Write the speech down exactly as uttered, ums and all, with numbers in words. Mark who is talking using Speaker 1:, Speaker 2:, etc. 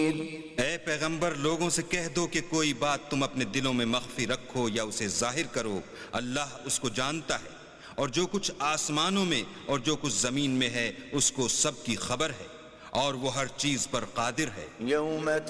Speaker 1: ए पैगंबर, लोगों से कह दो कि कोई बात तुम अपने दिलों में मख्फी रखो या उसे जाहिर करो, अल्लाह उसको जानता है, और जो कुछ आसमानों में और जो कुछ जमीन में है उसको सब की खबर है, और वो हर चीज पर कादिर है।